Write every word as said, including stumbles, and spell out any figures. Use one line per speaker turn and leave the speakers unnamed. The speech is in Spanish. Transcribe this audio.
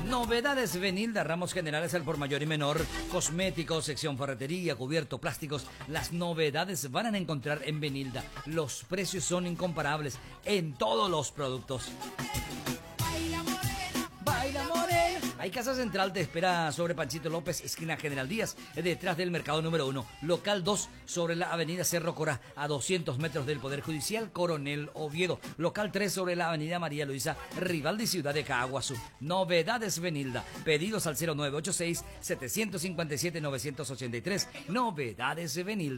Novedades Benilda, ramos generales al por mayor y menor, cosméticos, sección ferretería, cubierto, plásticos. Las novedades van a encontrar en Benilda. Los precios son incomparables en todos los productos. Baila morena, baila morena. Hay Casa Central te espera sobre Panchito López, esquina General Díaz, detrás del mercado número uno. Local dos, sobre la avenida Cerro Corá, a doscientos metros del Poder Judicial Coronel Oviedo. Local tres, sobre la avenida María Luisa, rival de Ciudad de Caguazú. Novedades Benilda. Pedidos al cero nueve ocho seis, siete cinco siete, nueve ocho tres. Novedades Benilda.